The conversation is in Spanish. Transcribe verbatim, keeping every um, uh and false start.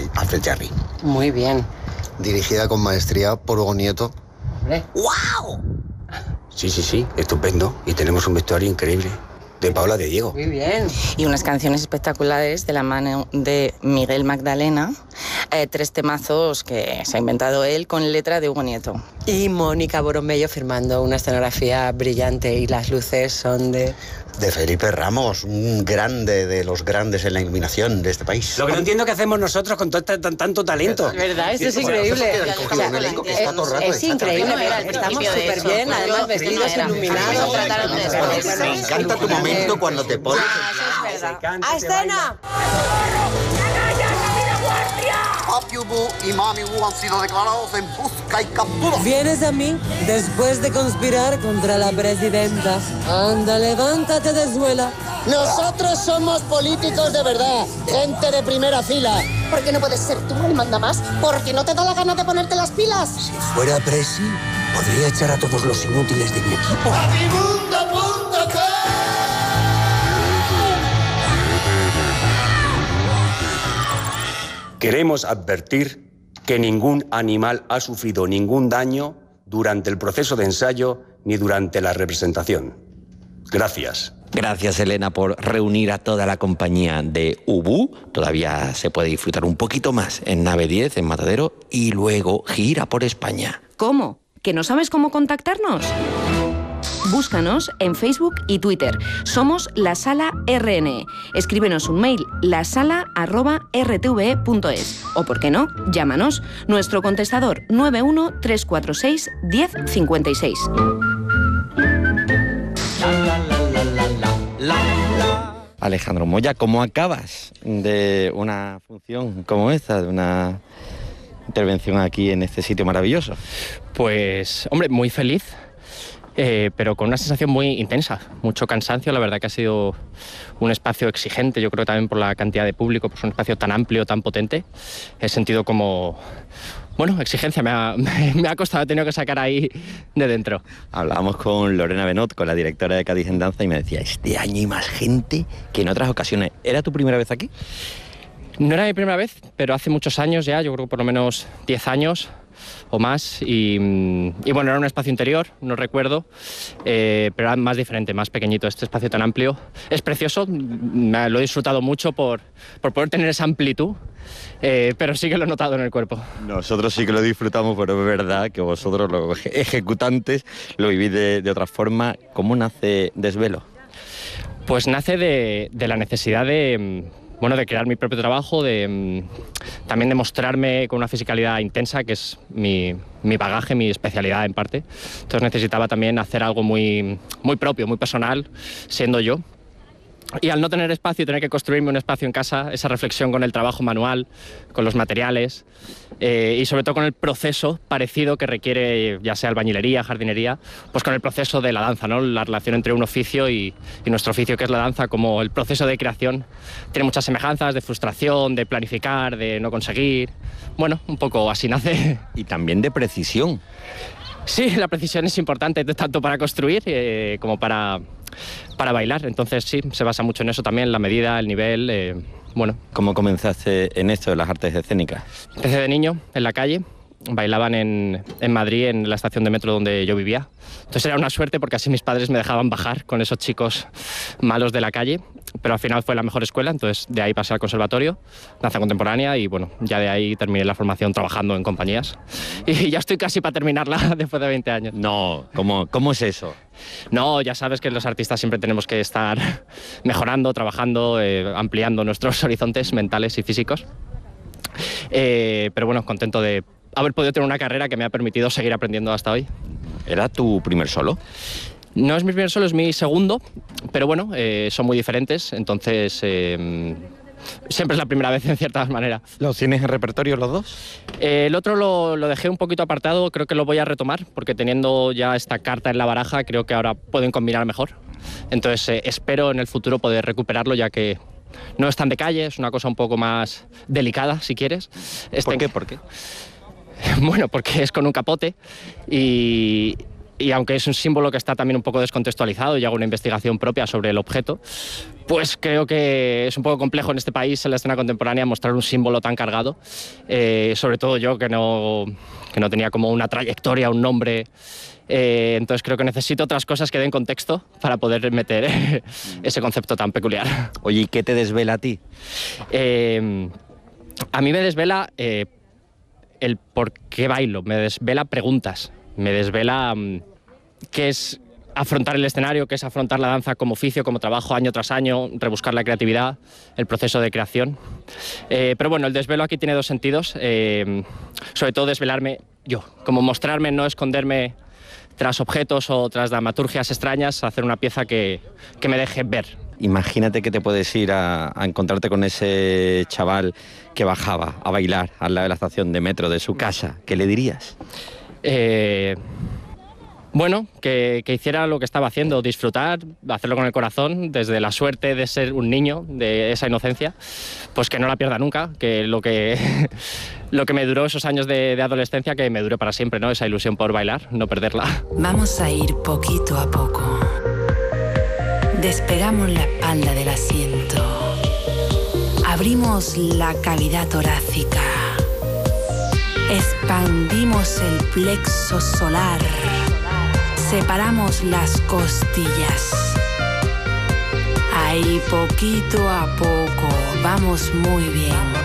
Alfred Jarry. Muy bien. Dirigida con maestría por Hugo Nieto. ¡Wow! Sí, sí, sí, estupendo. Y tenemos un vestuario increíble. De Paula de Diego. Muy bien. Y unas canciones espectaculares de la mano de Miguel Magdalena. Eh, tres temazos que se ha inventado él con letra de Hugo Nieto. Y Mónica Boromello firmando una escenografía brillante y las luces son de... De Felipe Ramos, un grande de los grandes en la iluminación de este país. Lo que no entiendo que hacemos nosotros con todo este, tan, tanto talento. ¿Verdad? Esto es increíble. Es increíble, estamos súper bien, además vestidos iluminados. Me encanta tu momento cuando te pones... ¡A escena! Papi Ubu y Mami Ubu han sido declarados en busca y captura. Vienes a mí después de conspirar contra la presidenta. Anda, levántate de suela. Nosotros somos políticos de verdad, gente de primera fila. ¿Por qué no puedes ser tú el mandamás? ¿Porque no te da la gana de ponerte las pilas? Si fuera presi, podría echar a todos los inútiles de mi equipo. ¡Papimundo punto com! Queremos advertir que ningún animal ha sufrido ningún daño durante el proceso de ensayo ni durante la representación. Gracias. Gracias, Elena, por reunir a toda la compañía de Ubu. Todavía se puede disfrutar un poquito más en Nave diez, en Matadero, y luego gira por España. ¿Cómo? ¿Que no sabes cómo contactarnos? Búscanos en Facebook y Twitter. Somos La Sala R N E. Escríbenos un mail, lasala arroba r t v e punto es. O, ¿por qué no?, llámanos. Nuestro contestador nueve uno tres cuatro seis uno cero cinco seis. Alejandro Moya, ¿cómo acabas de una función como esta, de una intervención aquí en este sitio maravilloso? Pues, hombre, muy feliz. Eh, pero con una sensación muy intensa, mucho cansancio. La verdad que ha sido un espacio exigente, yo creo también por la cantidad de público, pues un espacio tan amplio, tan potente. He sentido como, bueno, exigencia, me ha, me ha costado, he tenido que sacar ahí de dentro. Hablábamos con Lorena Benot, con la directora de Cádiz en Danza, y me decía, este año hay más gente que en otras ocasiones. ¿Era tu primera vez aquí? No era mi primera vez, pero hace muchos años ya, yo creo que por lo menos diez años o más, y, y bueno, era un espacio interior, no recuerdo, eh, pero era más diferente, más pequeñito. Este espacio tan amplio es precioso, me, lo he disfrutado mucho por, por poder tener esa amplitud, eh, pero sí que lo he notado en el cuerpo. Nosotros sí que lo disfrutamos, pero es verdad que vosotros, los ejecutantes, lo vivís de, de otra forma. ¿Cómo nace Desvelo? Pues nace de, de la necesidad de... Bueno, de crear mi propio trabajo, de también de mostrarme con una fisicalidad intensa, que es mi, mi bagaje, mi especialidad en parte. Entonces necesitaba también hacer algo muy, muy propio, muy personal, siendo yo. Y al no tener espacio y tener que construirme un espacio en casa, esa reflexión con el trabajo manual, con los materiales, eh, y sobre todo con el proceso parecido que requiere, ya sea albañilería, jardinería, pues con el proceso de la danza, ¿no? La relación entre un oficio y, y nuestro oficio, que es la danza, como el proceso de creación tiene muchas semejanzas, de frustración, de planificar, de no conseguir. Bueno, un poco así nace. Y también de precisión. Sí, la precisión es importante, tanto para construir eh, como para, para bailar. Entonces sí, se basa mucho en eso también, la medida, el nivel. Eh, bueno. ¿Cómo comenzaste en esto de las artes escénicas? Empecé de niño, en la calle. Bailaban en, en Madrid, en la estación de metro donde yo vivía. Entonces era una suerte porque así mis padres me dejaban bajar con esos chicos malos de la calle, pero al final fue la mejor escuela, entonces de ahí pasé al conservatorio, danza contemporánea, y bueno, ya de ahí terminé la formación trabajando en compañías. Y ya estoy casi para terminarla después de veinte años. No, ¿cómo, cómo es eso? No, ya sabes que los artistas siempre tenemos que estar mejorando, trabajando, eh, ampliando nuestros horizontes mentales y físicos. Eh, pero bueno, contento de haber podido tener una carrera que me ha permitido seguir aprendiendo hasta hoy. ¿Era tu primer solo? No es mi primer solo, es mi segundo, pero bueno, eh, son muy diferentes, entonces eh, siempre es la primera vez en cierta manera. ¿Los tienes en repertorio los dos? Eh, el otro lo, lo dejé un poquito apartado, creo que lo voy a retomar, porque teniendo ya esta carta en la baraja, creo que ahora pueden combinar mejor. Entonces eh, espero en el futuro poder recuperarlo, ya que no es tan de calle, es una cosa un poco más delicada, si quieres. Este, ¿Por qué? ¿Por qué? Bueno, porque es con un capote y, y aunque es un símbolo que está también un poco descontextualizado y hago una investigación propia sobre el objeto, pues creo que es un poco complejo en este país, en la escena contemporánea, mostrar un símbolo tan cargado, eh, sobre todo yo que no, que no tenía como una trayectoria, un nombre. Eh, entonces creo que necesito otras cosas que den contexto para poder meter ese concepto tan peculiar. Oye, ¿y qué te desvela a ti? Eh, a mí me desvela eh, el por qué bailo, me desvela preguntas, me desvela um, qué es afrontar el escenario, qué es afrontar la danza como oficio, como trabajo año tras año, rebuscar la creatividad, el proceso de creación. Eh, pero bueno, el desvelo aquí tiene dos sentidos, eh, sobre todo desvelarme yo, como mostrarme, no esconderme tras objetos o tras dramaturgias extrañas, hacer una pieza que, que me deje ver. Imagínate que te puedes ir a, a encontrarte con ese chaval que bajaba a bailar al lado de la estación de metro de su casa. ¿Qué le dirías? Eh, bueno, que, que hiciera lo que estaba haciendo, disfrutar, hacerlo con el corazón, desde la suerte de ser un niño, de esa inocencia, pues que no la pierda nunca, que lo que, lo que me duró esos años de, de adolescencia, que me dure para siempre, ¿no? Esa ilusión por bailar, no perderla. Vamos a ir poquito a poco. Despegamos la espalda del asiento. Abrimos la cavidad torácica. Expandimos el plexo solar. Separamos las costillas. Ahí poquito a poco, vamos muy bien.